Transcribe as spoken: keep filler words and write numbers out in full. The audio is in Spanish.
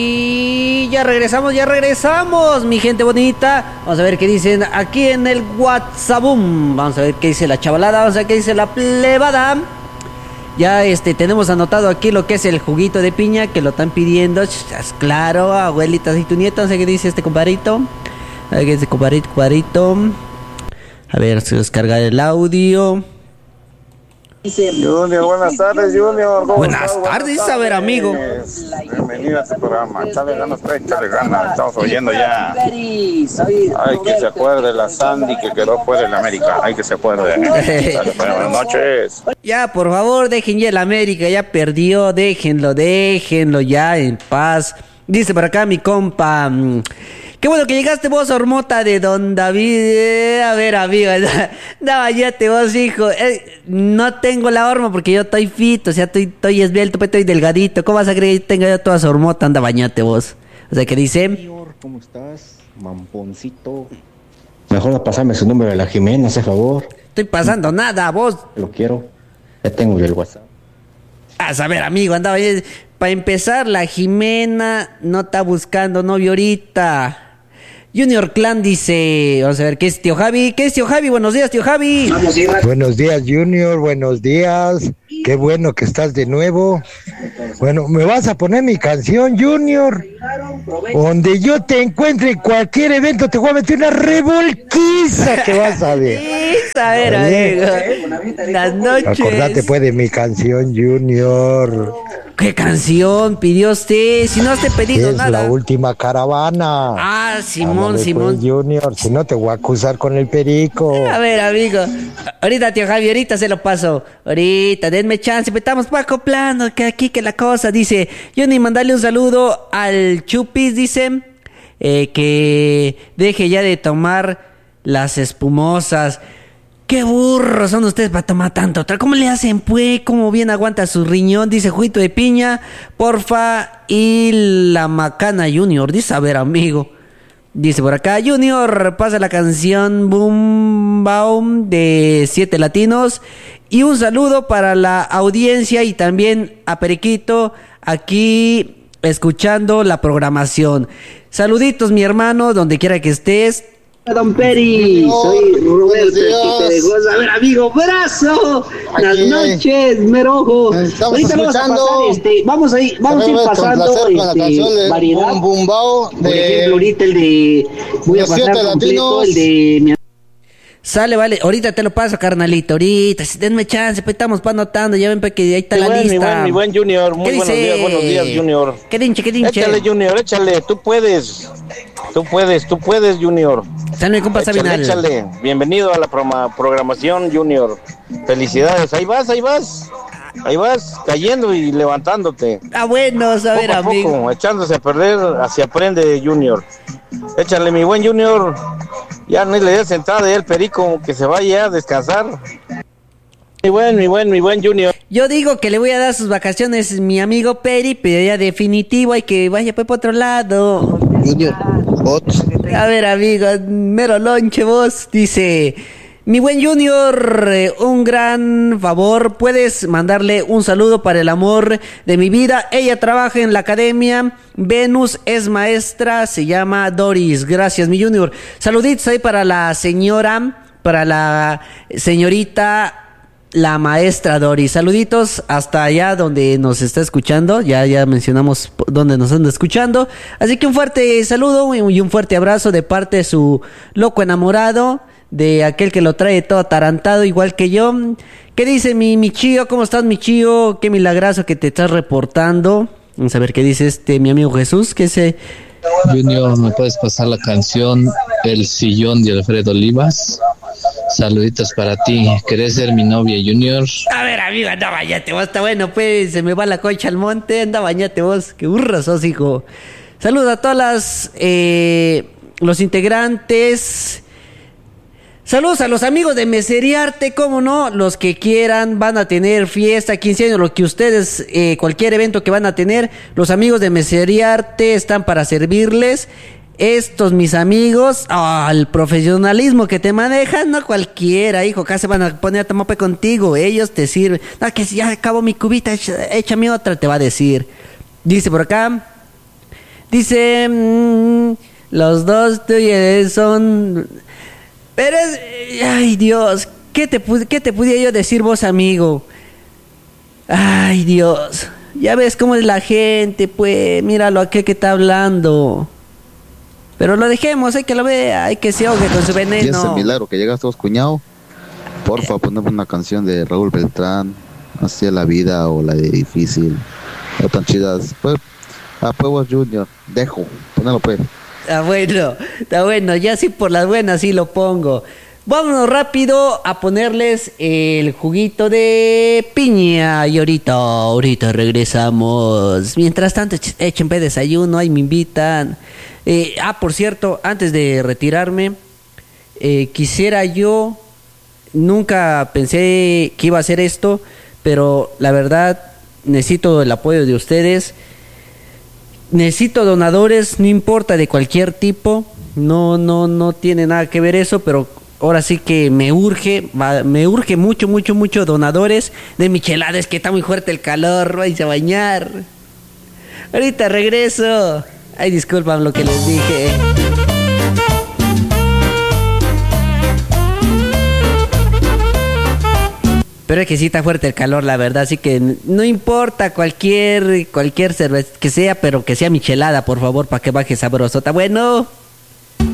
Y ya regresamos, ya regresamos, mi gente bonita. Vamos a ver qué dicen aquí en el WhatsApp. Vamos a ver qué dice la chavalada, vamos a ver qué dice la plebada. Ya este tenemos anotado aquí lo que es el juguito de piña, que lo están pidiendo. Es claro, abuelitas y tu nieta. No sé qué dice este compadrito. A ver qué dice compadrito, compadrito. A ver, se descarga el audio. Junior, buenas tardes, Junior. Buenas estás? tardes, buenas a ver, amigo. Bienvenido a este programa. Chale ganas, chale ganas. Estamos oyendo ya. Ay, que se acuerde la Sandy que quedó fuera en América. Ay, que se acuerde. Dale, buenas noches. Ya, por favor, dejen ya el América. Ya perdió, déjenlo, déjenlo ya en paz. Dice por acá mi compa. Qué bueno que llegaste vos, Hormota de Don David. A ver, amigo, no, bañate vos, hijo. Eh, no tengo la horma porque yo estoy fit, o sea, estoy, estoy esbelto, pues estoy delgadito. ¿Cómo vas a creer que tenga yo toda esa hormota? Anda, bañate vos. O sea, ¿qué dice? Señor, ¿cómo estás? Mamponcito. Mejor pasarme su número de la Jimena, hace favor. Estoy pasando nada, vos. Lo quiero. Ya tengo el WhatsApp. A saber, amigo, andaba. Para empezar, la Jimena no está buscando novio ahorita. Junior Clan dice, vamos a ver, ¿qué es tío Javi? ¿Qué es tío Javi? Buenos días, tío Javi. Buenos días, Junior, buenos días. Qué bueno que estás de nuevo. Bueno, me vas a poner mi canción, Junior. Donde yo te encuentre en cualquier evento te voy a meter una revolquiza que vas a ver. A ver, amigo. Las noches. Acordate pues de mi canción, Junior. ¿Qué canción pidió usted? Si no te he pedido es nada. Es la última caravana. Ah, Simón, Ándale, Simón. Pues, Junior, si no te voy a acusar con el perico. A ver, amigo. Ahorita, tío Javi, ahorita se lo paso. Ahorita, denme chance, estamos acoplando, que aquí, que la cosa. Dice, Johnny, mandarle un saludo al Chupis, dice, eh, que deje ya de tomar las espumosas. ¡Qué burros son ustedes para tomar tanto! ¿Cómo le hacen, pues? ¿Cómo bien aguanta su riñón? Dice juguito de piña, porfa. Y la macana Junior. Dice, a ver, amigo. Dice por acá, Junior, pasa la canción Boom Baum de Siete Latinos. Y un saludo para la audiencia y también a Periquito aquí escuchando la programación. Saluditos, mi hermano, donde quiera que estés. Don Peri, soy Roberto Peregosa. A ver, amigo, brazo. Buenas noches, merojo. Estamos ahorita vamos a pasar, este, vamos a ir, vamos a ir pasando este, variedad. Un bumbao de, por ejemplo, ahorita el de voy a pasar completo, el de mi... Sale, vale, ahorita te lo paso, carnalito, ahorita, denme chance, pues estamos anotando, ya ven pues, que ahí está mi la buen, lista. Mi buen, mi buen Junior, muy buenos días, buenos días, Junior. Qué dinche, qué dinche. Échale, Junior, échale, tú puedes, tú puedes, tú puedes, Junior. Sale mi compa Sabinal. Échale, échale, bienvenido a la proma, programación, Junior. Felicidades, ahí vas, ahí vas. Ahí vas cayendo y levantándote. Ah, bueno, a ver, poco a amigo. Poco, echándose a perder, así aprende Junior. Échale, mi buen Junior. Ya no le des entrada ya el perico, que se vaya a descansar. Mi buen, mi buen, mi buen Junior. Yo digo que le voy a dar sus vacaciones mi amigo Peri, pero ya definitivo hay que vaya pues por otro lado. Junior, Ots. A ver, amigo, mero lonche vos, dice... Mi buen Junior, eh, un gran favor, puedes mandarle un saludo para el amor de mi vida. Ella trabaja en la academia Venus, es maestra, se llama Doris. Gracias, mi Junior. Saluditos ahí para la señora, para la señorita, la maestra Doris. Saluditos hasta allá donde nos está escuchando. Ya, ya mencionamos donde nos anda escuchando. Así que un fuerte saludo y un fuerte abrazo de parte de su loco enamorado, de aquel que lo trae todo atarantado igual que yo. ¿Qué dice mi, mi chío? ¿Cómo estás, mi chío? Qué milagroso que te estás reportando. Vamos a ver qué dice este mi amigo Jesús, que se... Junior, ¿me puedes pasar la canción El Sillón de Alfredo Olivas? Saluditos para ti. ¿Querés ser mi novia, Junior? A ver, amigo, anda, bañate vos. Está bueno, pues, se me va la concha al monte. Anda, bañate vos. Qué burra sos, hijo. Saludos a todas las... Eh, los integrantes... Saludos a los amigos de Meseriarte, cómo no, los que quieran, van a tener fiesta, quince años, lo que ustedes, eh, cualquier evento que van a tener, los amigos de Meseriarte están para servirles. Estos, mis amigos, oh, el profesionalismo que te manejan, no cualquiera, hijo, acá se van a poner a tomar pe contigo, ellos te sirven. No, que si ya acabo mi cubita, échame otra, te va a decir. Dice por acá... Dice, mmm, los dos tuyos son... Pero es... Ay, Dios, ¿qué te, qué te pudiera yo decir vos, amigo? Ay, Dios, ya ves cómo es la gente, pues, míralo aquí que está hablando. Pero lo dejemos, hay que lo vea, hay que se ahogue con su veneno. Y ese milagro que llegaste vos, cuñado. Porfa, poneme una canción de Raúl Beltrán, así es la vida o la de difícil, no tan chidas. Pues, a Pueblos Junior, dejo, ponelo pues. Está bueno, está bueno, ya sí por las buenas sí lo pongo. Vámonos rápido a ponerles el juguito de piña y ahorita, ahorita regresamos. Mientras tanto, echen pe desayuno, ahí me invitan. Eh, ah, por cierto, antes de retirarme, eh, quisiera yo, nunca pensé que iba a hacer esto, pero la verdad necesito el apoyo de ustedes. Necesito donadores, no importa de cualquier tipo, no, no, no tiene nada que ver eso, pero ahora sí que me urge, me urge mucho, mucho, mucho donadores de micheladas, que está muy fuerte el calor, vais a bañar. Ahorita regreso. Ay, disculpan lo que les dije. Pero es que sí está fuerte el calor, la verdad, así que no importa cualquier cualquier cerveza que sea, pero que sea michelada, por favor, para que baje sabroso. ¿Está bueno?